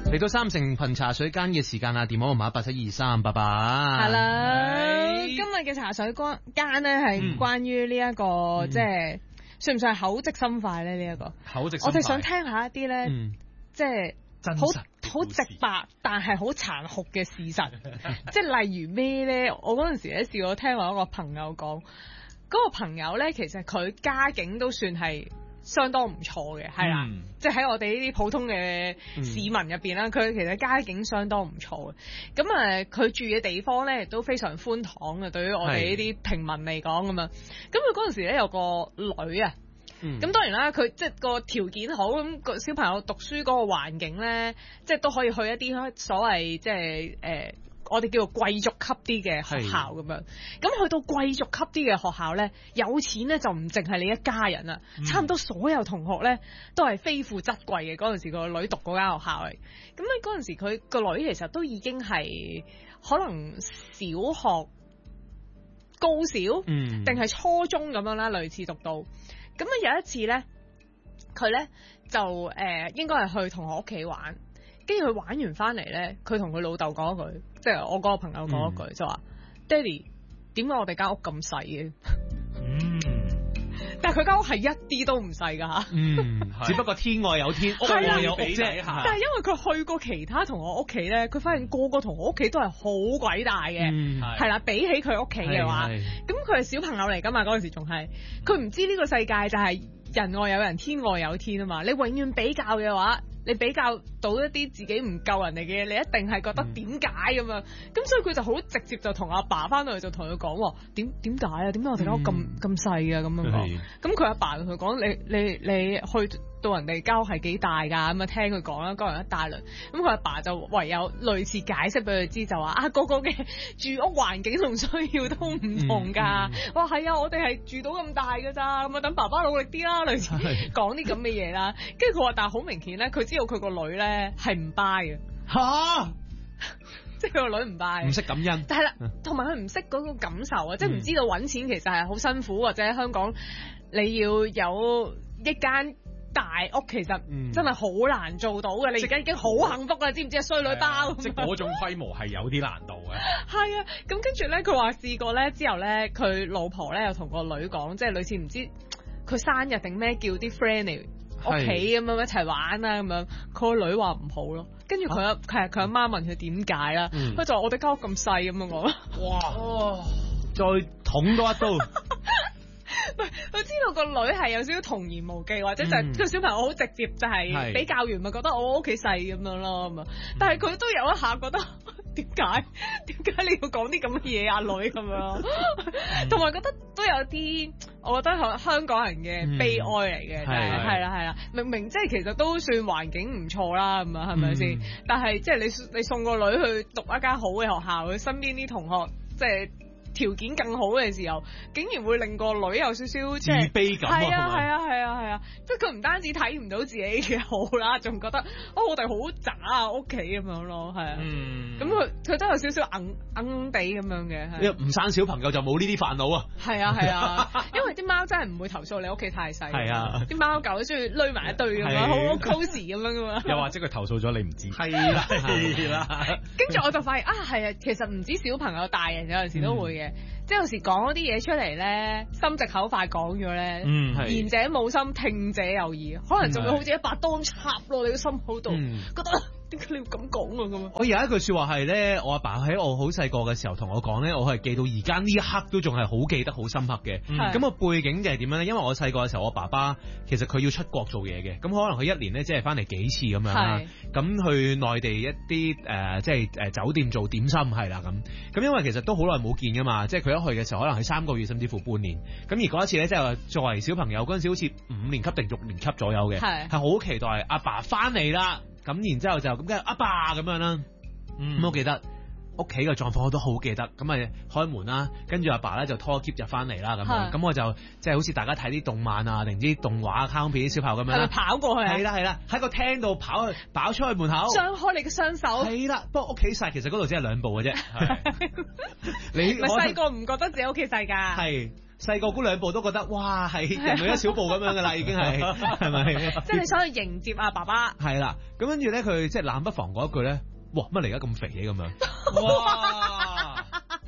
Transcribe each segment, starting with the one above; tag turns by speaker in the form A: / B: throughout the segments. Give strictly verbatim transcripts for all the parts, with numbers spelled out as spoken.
A: 嚟到三成頻茶水間嘅時間啦，電話號碼八七二三八八。
B: 係啦，今日嘅茶水間咧係關於呢一個、嗯、即係算唔算係口直心快咧？呢、這、一個
A: 口直心快，
B: 我哋想聽下一啲咧、嗯，即係好好直白，但係好殘酷嘅事實。即係例如咩咧？我嗰陣時咧試過聽我一個朋友講，嗰、那個朋友咧其實佢家境都算係相當唔錯嘅，係啦，嗯、即係喺我哋呢啲普通嘅市民入邊啦，佢、嗯、其實家境相當唔錯嘅。咁誒，佢住嘅地方咧亦都非常寬敞嘅，對於我哋呢啲平民嚟講咁啊。咁佢嗰陣時咧有個女啊，咁、嗯、當然啦，佢即係個條件好，咁個小朋友讀書嗰個環境咧，即係都可以去一啲所謂即係誒。呃我哋叫做貴族級啲嘅學校咁樣，咁去到貴族級啲嘅學校咧，有錢咧就唔淨係你一家人啦、嗯，差唔多所有同學咧都係非富則貴嘅。嗰陣時個女讀嗰間學校嚟，咁咧嗰陣時佢個女其實都已經係可能小學、高小，嗯，定係初中咁樣啦，類似讀到。咁啊有一次咧，佢咧就誒、呃、應該係去同學屋企玩。跟住佢玩完翻嚟咧，佢同佢老豆講一句，即係我嗰個朋友講一句，嗯、就話：爹哋，點解我哋間屋咁細嘅？嗯，但係佢間屋係一啲都唔細噶吓。嗯，只不過天外有天，屋外有屋啫。但係因為佢去過其他同學屋企咧，佢發現個個同學屋企都係好鬼大嘅。嗯，係啦，比起佢屋企嘅話，咁佢係小朋友嚟噶嘛？嗰陣時仲係，佢唔知呢個世界就係人外有人，天外有天啊嘛！你永遠比較嘅話，你比較到一啲自己唔夠人哋嘅嘢，你一定係覺得點解咁樣？咁所以佢就好直接就同阿爸翻到去就同佢講，點點解啊？點解我哋間屋咁咁細啊？咁樣講。咁佢阿爸同佢講：你你你去到人哋間屋係幾大㗎？咁啊聽佢講啦，講完一大輪。咁佢阿爸就唯有類似解釋俾佢知，就話啊個個嘅住屋環境同需要都唔同㗎。哇係啊，我哋係住到咁大㗎咋，咁啊等爸爸努力啲啦，類似講啲咁嘅嘢啦。跟住佢話，但係好明顯咧，佢知道佢個女咧係唔 buy 嘅嚇，即係佢個女唔 buy，唔識感恩。但係啦，同埋佢唔識嗰個感受啊，即係唔知道揾錢其實係好辛苦，或者喺香港你要有一間大屋，其實真係好難做到嘅。你而家已經好幸福啦，知唔知啊？衰女包，
C: 即係嗰種規模係有啲難度嘅。
B: 係啊，咁跟住咧，佢話試過咧之後咧，佢老婆咧又同個女講，即係類似唔知佢生日定咩，叫啲 friend 嚟屋企咁樣一齊玩啊咁樣，佢個女話唔好咯，跟住佢阿佢佢阿媽問佢點解啦，佢、嗯、就話我哋間屋咁細咁樣講。哇！
C: 再捅多一刀。
B: 唔係，佢知道個女係有少少童言無忌，或者就係個小朋友好直接，就係比較完咪覺得我屋企細咁樣咯咁啊。但係佢都有一下覺得點解點解你要講啲咁嘅嘢阿女咁樣，同埋覺得都有啲，我覺得香港人嘅悲哀嚟嘅，係係啦係啦，明明即係其實都算環境唔錯啦咁啊，係咪先？但係即係你你送個女去讀一間好嘅學校，佢身邊啲同學即係條件更好嘅時候，竟然會令個女有少少即係
C: 自卑感啊！
B: 係啊係啊係啊係啊！即係佢唔單止睇唔到自己嘅好啦，仲覺得哦我哋好渣啊屋企咁樣咯，係啊。咁佢佢都有少少硬硬地咁樣嘅。
C: 唔生小朋友就冇呢啲煩惱啊！
B: 係啊係啊，因為啲貓真係唔會投訴你屋企太細。係啊，啲貓狗都中意匿埋一堆咁樣，好 cosy 咁樣噶嘛。
C: 又或者佢投訴咗你唔知。係啦係啦。跟
B: 住我就發現啊係啊，其實唔止小朋友，大人有陣時都會嘅。即係有時講嗰啲嘢出嚟咧，心直口快講咗咧，嗯，言者冇心，聽者有意，可能仲會好似一把刀插落你個心口度，嗯，覺得點解你要咁講啊咁啊？
C: 我有一句說話係咧，我阿爸喺我好細個嘅時候同我講咧，我係記到而家呢一刻都仲係好記得好深刻嘅。咁個背景就係點樣咧？因為我細個嘅時候，我爸爸其實佢要出國做嘢嘅，咁可能佢一年咧即係翻嚟幾次咁樣啦。咁去內地一啲誒、呃、即係誒酒店做點心係啦咁。咁因為其實都好耐冇見噶嘛，即係佢一去嘅時候可能係三個月甚至乎半年。咁而嗰一次咧，即係話作為小朋友嗰陣時好似五年級定六年級左右嘅，係好期待阿爸翻嚟啦。咁然之後就咁跟住阿爸咁樣啦，咁我記得屋企嘅狀況我都好記得，咁咪開門啦，跟住阿爸咧就拖喼就翻嚟啦咁樣，咁我就即係好似大家睇啲動漫啊，定唔知動畫卡通片啲小朋友咁樣啦，
B: 跑過去，
C: 係啦係啦，喺個廳度跑去跑出去門口，
B: 張開你嘅雙手，
C: 係啦，不過屋企細，其實嗰度只係兩步嘅啫，你
B: 咪細個唔覺得自己屋企細㗎，
C: 係。 細個嗰兩步都覺得哇係人類一小步咁樣噶啦，已經係係咪？
B: 即係你想去迎接阿爸爸。
C: 係啦，咁跟住咧佢即係冷不防講一句咧，哇乜你而家咁肥嘅咁樣？哇！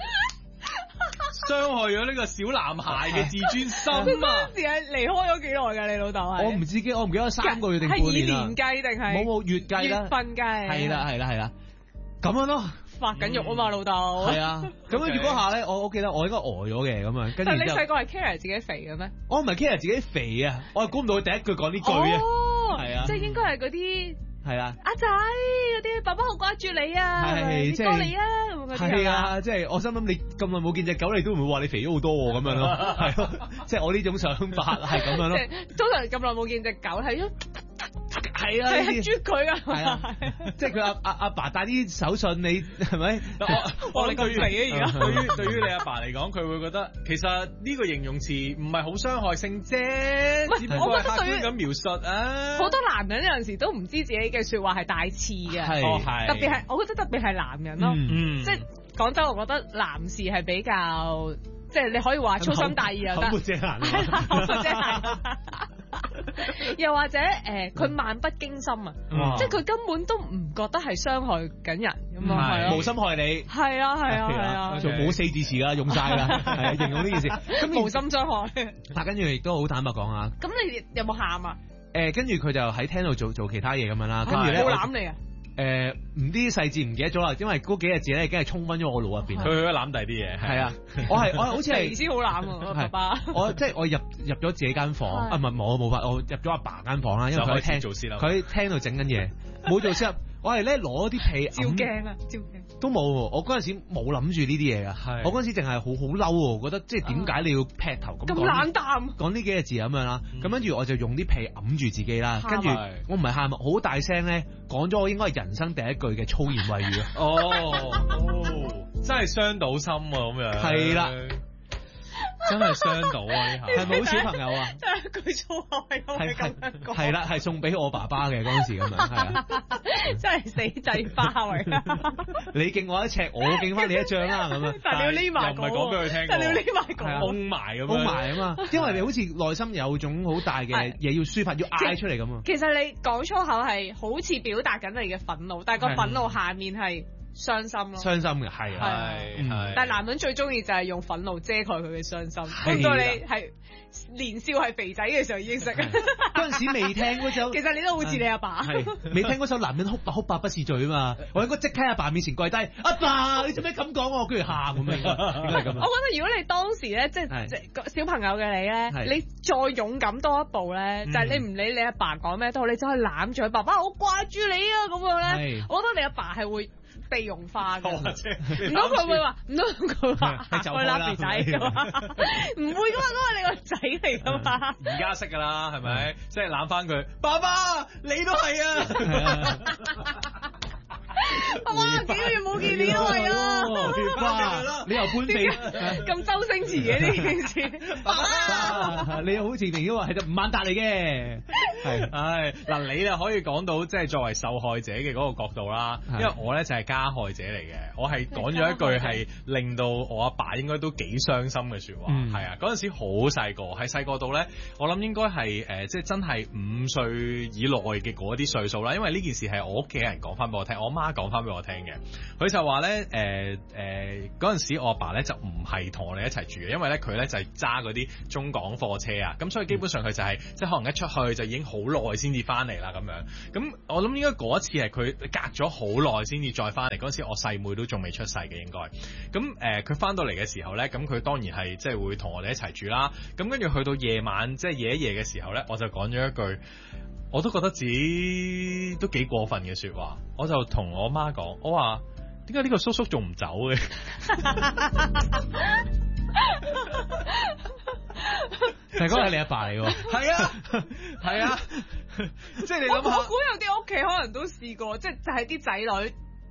D: 傷害咗呢個小男孩嘅自尊心啊！
B: 嗰陣時係離開咗幾耐㗎？你老豆係？
C: 我唔知幾，我唔記得三個月定半年啦。係以
B: 年計定係？
C: 冇冇月計啦。
B: 月份計。係
C: 啦係啦係啦，咁樣咯。
B: 發緊肉啊嘛，老豆。
C: 係啊，咁樣住嗰下咧，我我記得我應該呆咗嘅咁樣。
B: 但係你細個係 care 自己肥嘅咩？
C: 我唔係 care 自己肥啊，我係估唔到佢第一句講呢句啊。
B: 哦，
C: 係啊，
B: 即係應該係嗰啲。
C: 係啊，
B: 阿仔嗰啲，爸爸好掛住你啊，係即係過嚟啊，咁嗰啲
C: 係啊，即係我心諗你咁耐冇見隻狗，你都唔會話你肥咗好多咁樣咯，係咯，即係我呢種想法係咁樣咯。
B: 通常咁耐冇見隻狗係咯，
C: 係啊，
B: 係啜佢啊，
C: 係啊，即係佢阿阿阿爸帶啲手信你係咪？
D: 我你咁肥啊而家？對於對於你阿爸嚟講，佢會覺得其實呢個形容詞唔係好傷害性啫，只不過係客觀咁描述啊。
B: 好多男人有陣時都唔知自己嘅説話係帶刺嘅，特別係我覺得特別係男人咯，即係廣州，我覺得男士係比較即係你可以話粗心大意又得，
C: 口沒遮攔，
B: 口沒遮攔，又或者誒佢漫不經心啊，即係佢根本都唔覺得係傷害緊人咁啊，係啊，
C: 無心害你，
B: 係啊係啊係啊，
C: 就冇四字詞㗎，用晒啦，係啊，形容呢件事，
B: 咁無心傷害。
C: 但跟住亦都好坦白講啊，
B: 咁你有冇喊啊？
C: 誒，跟住佢就喺廳度做做其他嘢咁樣啦，跟住咧
B: 冇攬你啊？
C: 誒，唔啲細節唔記得咗啦，因為嗰幾日字咧已經係沖昏咗我腦入邊。
D: 佢去咗攬第啲嘢。
C: 係啊，我係我好似係
B: 先好攬啊，爸爸。
C: 我即係我入入咗自己間房，啊唔係冇冇法，我入咗阿爸間房啦，因為佢喺廳
D: 做先啦，
C: 佢喺廳度整緊嘢，冇做先。我係咧攞啲被
B: 照鏡啊，照鏡
C: 都冇。我嗰陣時冇諗住呢啲嘢噶，我嗰陣時淨係好好嬲喎，覺得即係點解你要劈頭咁
B: 咁冷淡
C: 講呢幾個字咁樣啦。咁跟住我就用啲被揞住自己啦，跟住我唔係喊，好大聲咧講咗我應該係人生第一句嘅粗言穢語啊！
D: 哦，真係傷到心啊咁樣。係啦。真係傷到啊！呢下
C: 係咪好小朋友啊？
B: 真係句粗口係咁樣講。
C: 係啦，係送俾我爸爸嘅嗰陣時咁樣，係啊！
B: 真係死仔花嚟。
C: 你敬我一尺，我敬翻你一丈啦咁樣。
B: 但係你要匿埋講，
D: 又唔係講俾佢聽。
B: 但係你要匿埋講，
D: 封埋咁樣。
C: 封埋啊嘛，因為你好似內心有種好大嘅嘢要抒發，要嗌出嚟咁啊。
B: 其實你講粗口係好似表達緊你嘅憤怒，但係個憤怒下面係傷心咯，
C: 傷心嘅係
B: 係係，但係男人最中意就係用憤怒遮蓋佢嘅傷心。咁到你係年少係肥仔嘅時候已經識，
C: 嗰陣時未聽嗰首，
B: 其實你都好似你阿爸，
C: 係未聽嗰首男人哭吧哭吧不是罪啊嘛，我應該即刻喺阿爸面前跪低，阿爸你做咩咁講我，跟住喊咁樣，應該係咁。
B: 我覺得如果你當時咧，即係即係小朋友嘅你咧，你再勇敢多一步咧，就係你唔理你阿爸講咩都好，你走去攬住佢，爸爸我掛住你啊咁樣咧，我覺得你阿爸係會被融化嘅，唔通佢會話，唔通佢話去拉肥仔嘅嘛？唔會噶嘛，因為你個仔嚟噶嘛。
D: 而家識噶啦，係咪？即係攬翻佢，爸爸你都係啊！
B: 爸爸幾個月冇見你都係啊！
C: 哇！你又搬地
B: 咁周星馳嘅呢件事，爸爸
C: 你好似明顯話係就吳孟達嚟嘅，係
D: 唉嗱，你咧可以講到即係作為受害者嘅嗰個角度啦，因為我咧就係加害者嚟嘅，我係講咗一句係令到我阿爸應該都幾傷心嘅説話，係啊，嗰陣時好細個，係細個到咧，我諗應該係誒即係真係五歲以內嘅嗰啲歲數啦，因為呢件事係我屋企人講翻俾我聽，我媽講翻俾我聽嘅，佢就話咧誒誒嗰陣時我阿爸咧就唔係同我哋一齊住嘅，因為咧佢咧就係揸嗰啲中港貨車啊，咁所以基本上佢就係、是、即係可能一出去就已經好耐先至翻嚟啦咁樣，咁我諗應該嗰一次係佢隔咗好耐先至再翻嚟，嗰陣時我細妹都仲未出世嘅應該，咁誒佢翻到嚟嘅時候咧，咁佢當然係即係會同我哋一齊住啦，咁跟住去到夜晚即係夜一夜嘅時候咧，我就講咗一句我都覺得自己都幾過分嘅説話，我就同我媽講，我話點解呢個叔叔仲唔走嘅？
C: 大哥係你阿爸嚟喎，
D: 係啊係啊，即係你諗下，
B: 我估有啲屋企可能都試過，即係就係啲仔女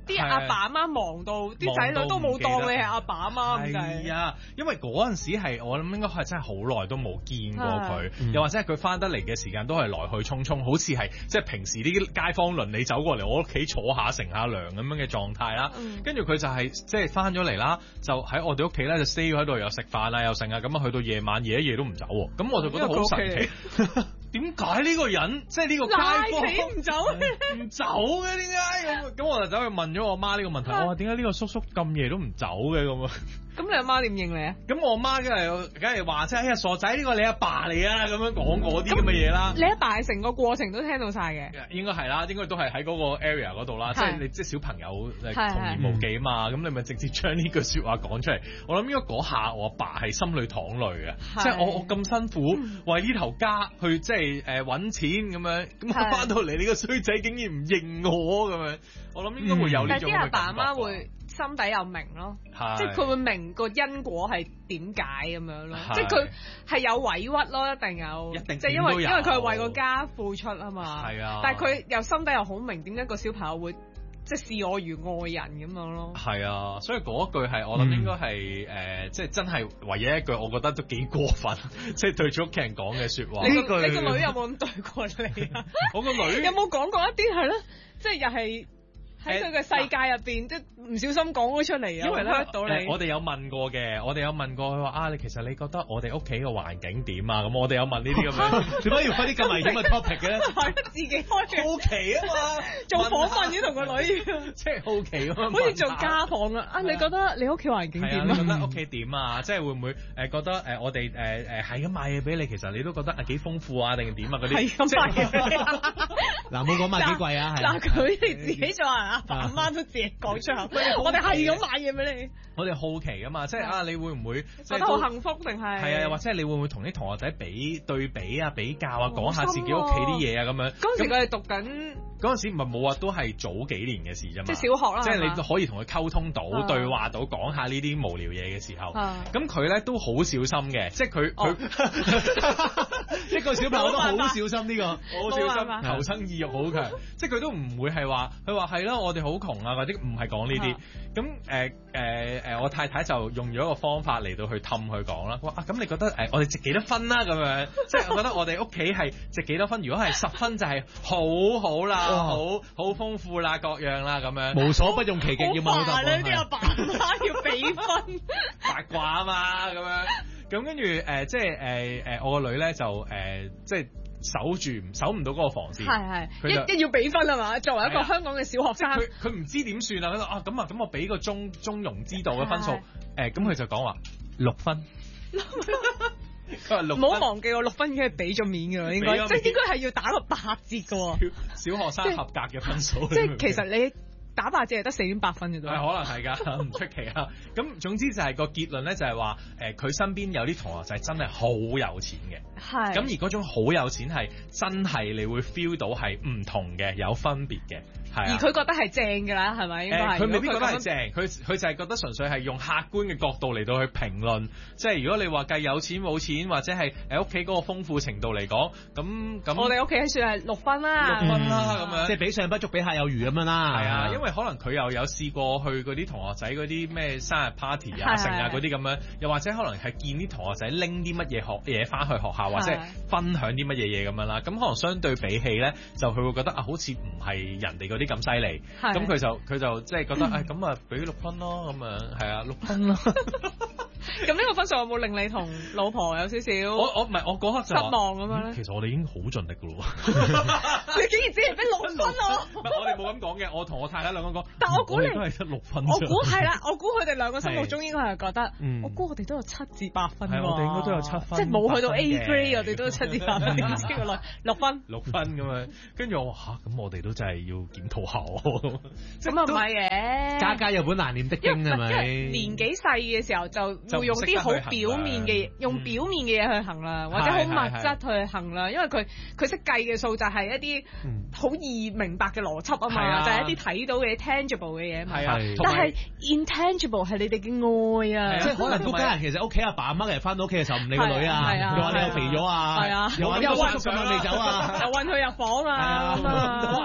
B: 啲阿爸阿媽忙到啲仔女都冇當你係阿爸阿媽咁滯。
D: 係啊，因為嗰陣時係我諗應該係真係好耐都冇見過佢，嗯、又或者係佢翻得嚟嘅時間都係來去匆匆，好似係即係平時啲街坊鄰里走過嚟我屋企坐下乘下涼咁樣嘅狀態啦。跟住佢就係即係翻咗嚟啦，就喺我哋屋企咧就 stay 喺度又食飯啊又剩啊，咁啊去到夜晚夜一夜都唔走，咁我就覺得好神奇。點解呢個人即係呢個街坊
B: 唔走
D: 唔走嘅？點解咁？咁我就走去問咗我媽呢個問題。我話點解呢個叔叔咁夜都唔走嘅咁啊？
B: 咁你阿媽點應你啊？
D: 咁我媽梗係梗係話即係，哎呀傻仔，呢個你阿爸嚟啊！咁樣講嗰啲咁嘅嘢啦。
B: 你阿爸係成個過程都聽到晒嘅。
D: 應該係啦，應該都係喺嗰個 area 嗰度啦。即係你即係小朋友童言無忌啊嘛。咁你咪直接將呢句説話講出嚟。我諗應該嗰下我阿爸係心裏淌淚嘅。即係我我咁辛苦為呢頭家去即係誒揾錢咁樣，咁我翻到嚟你個衰仔竟然唔認我咁樣，我諗應該會有呢種嘅感覺。
B: 但係啲阿爸阿媽會心底有明咯，即係佢會明個因果係點解咁樣咯，即係佢係有委屈咯，一定有，即係因為因為佢係為個家付出啊嘛。係啊，但係佢又心底又好明點解個小朋友會即係視我如愛人咁樣咯。係
D: 啊，所以嗰一句係我諗應該係誒，即係真係唯一一句，我覺得都幾過分，即係對住屋企人講嘅説話。
B: 你個你個女有冇咁對過你啊？
D: 我個女
B: 有冇講過一啲係咯，即係又係。喺佢嘅世界入邊，即係唔小心講咗出嚟啊！
D: 因為咧，
B: 到你
D: 我哋有問過嘅，我哋有問過佢話啊，你其實你覺得我哋屋企嘅環境點啊？咁我哋有問呢啲咁樣，點解要開啲咁危險嘅 topic 嘅咧？
B: 係自己開嘅，
D: 好奇啊嘛！
B: 做訪問要同個女，
D: 即係好奇啊嘛！
B: 好似做家訪啊！啊，你覺得你屋企環境點啊？
D: 你覺得屋企點啊？即係會唔會誒覺得誒我哋誒誒係咁買嘢俾你，其實你都覺得係幾豐富啊？定係點啊？嗰啲
B: 係咁買嘢。
C: 嗱，冇講買幾貴啊！
B: 嗱，佢哋自己做人阿爸阿媽都。自己講出口，我哋係咁買嘢俾你。
D: 我哋好奇噶嘛，即係啊，你會唔會
B: 覺得好幸福定係？
D: 係啊，或者你會唔會同啲同學仔比對比啊、比較啊，講下自己屋企啲嘢啊咁樣？
B: 嗰陣時佢哋讀緊，
D: 嗰陣時唔係冇啊，都係早幾年嘅事啫嘛。
B: 即係小學啦，
D: 即係你可以同佢溝通到、對話到、講下呢啲無聊嘢嘅時候，咁佢咧都好小心嘅，即係佢佢一個小朋友都好小心呢個，好小心，求生意欲好強，即係佢都唔會係話，佢話係咯，我哋好窮啊，或者唔係講呢啲。咁誒誒誒，我太太就用咗一個方法嚟到去氹佢講啦。哇！咁你覺得誒我哋值幾多分啦？咁樣，即係我覺得我哋屋企係值幾多分？如果係十分就係好好啦，好好豐富啦，各樣啦咁樣。
C: 無所不用其極，要問好多。
B: 呢啲阿爸阿媽要俾分，
D: 八卦啊嘛咁樣。咁跟住誒，即係誒誒，我個女咧就誒即係。守住守唔到嗰個防線，
B: 係係一一要俾分啊嘛！作為一個香港嘅小學生，
D: 佢佢唔知點算啊！佢話啊咁啊咁，我俾個中中庸之道嘅分數，誒咁佢就講話六分。佢話六，
B: 唔好忘記我六分已經係俾咗面㗎啦，應該即係應該係要打個八折㗎喎。
D: 小學生合格嘅分數，
B: 即係其實你。打八折係得四點八分嘅啫，
D: 係可能係㗎，唔出奇啊！咁總之就係個結論咧，就係話誒，佢身邊有啲同學仔真係好有錢嘅，係咁而嗰種好有錢係真係你會 feel 到係唔同嘅，有分別嘅。
B: 而佢覺得係正㗎啦，係咪？誒，
D: 佢未必覺得係正，佢佢就係覺得純粹係用客觀嘅角度嚟到去評論。即係如果你話計有錢冇錢，或者係誒屋企嗰個豐富程度嚟講，咁咁
B: 我哋屋企算係六分啦，
D: 六分啦咁樣，
C: 即係比上不足，比下有餘咁樣啦。
D: 係啊，因為可能佢又有試過去嗰啲同學仔嗰啲咩生日 party 啊、成啊嗰啲咁樣，又或者可能係見啲同學仔拎啲乜嘢學嘢翻去學校，或者分享啲乜嘢嘢咁樣啦。咁可能相對比起咧，就佢會覺得啊，好似唔係人哋嗰啲咁犀利。咁佢就佢就即係覺得誒咁啊，俾六分咯，咁啊係啊，六分咯。
B: 咁呢個分數有冇令你同老婆有少少？
D: 我我唔係我嗰刻就
B: 失望咁樣咧。
D: 其實我哋已經好盡力噶咯。
B: 你竟然只係俾六分我？
D: 唔係我哋冇咁講嘅，我同我太太兩個講。
B: 但我估你
D: 都係得六分。
B: 我估係啦，我估佢哋兩個心目中應該係覺得，我估我哋都有七至八分。
D: 係我哋應該都有七分，
B: 即係冇去到 A grade，我哋都有七至八分。點知個女六分？
D: 六分咁樣，跟住我話嚇，咁我哋都真係要檢討下喎。
B: 咁啊唔係嘅，
C: 家家有本難念的經係咪？
B: 年紀細嘅時候就會用啲好表面嘅，用表面嘅嘢去衡量，或者好物質去衡量，因為佢佢識計嘅數就係一啲好易明白嘅邏輯啊嘛，就係一啲睇到嘅 tangible 嘅嘢。係啊，但係 intangible 係你哋嘅愛啊，
C: 即係可能嗰家人其實屋企阿爸阿媽其實翻到屋企嘅時候唔理個女啊，又話你又肥咗啊，又話又話你走啊，
B: 又韞佢入房啊，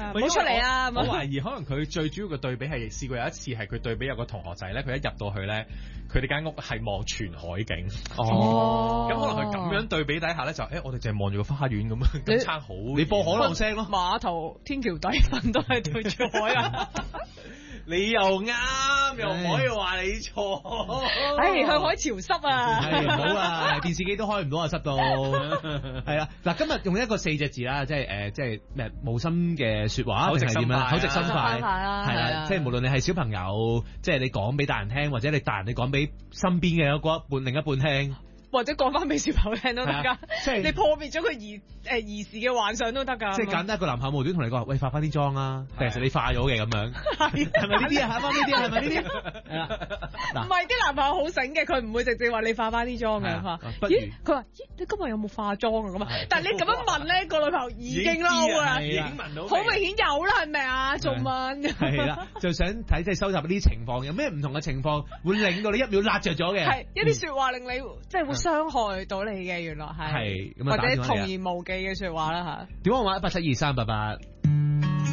B: 啊，唔好出嚟啊！
D: 我懷疑可能佢最主要嘅對比係試過有一次係佢對比有個同學仔咧，佢一入到去咧，佢哋間屋係望全海景。
B: 哦，
D: 咁可能佢咁樣對比底下咧，就誒我哋淨係望住個花園咁樣，咁差好。
C: 你播可樂聲咯，
B: 碼頭天橋底瞓都係對住海啊！
D: 你又啱，又唔可以話你錯。
B: 唉，向海潮濕啊！
C: 係唔好啊，電視機都開唔到啊，濕到。係啦，嗱，今日用一個四隻字啦，即係誒，即係咩無心嘅説話，
D: 口直心快，
C: 口直心快
B: 啦，
C: 係啦，即係無論你係小朋友，即係你講俾大人聽，或者你大人你講俾身邊嘅嗰一半另一半聽。
B: 或者講翻俾小朋友聽都得㗎，
C: 即係
B: 你破滅咗佢兒誒兒時嘅幻想都得㗎。
C: 即係簡單一個男朋友無端同你講，喂，化翻啲妝啊，定係你化咗嘅咁樣，係咪呢啲啊？化翻呢啲啊？係咪呢啲？係啦，
B: 唔係啲男朋友好醒嘅，佢唔會直接話你化翻啲妝嘅。咦？佢話：咦，你今日有冇化妝啊？咁啊，但係你咁樣問咧，個女朋友已經嬲啦，
D: 已經聞到，
B: 好明顯有啦，係咪啊？仲問？
C: 係啦，就想睇即係收集啲情況，有咩唔同嘅情況會令到你一秒辣着咗嘅？
B: 係一啲説話令你即係會傷害到你嘅，原來係，或者童言無忌嘅説話啦嚇。
C: 電話號碼一八七二三八八。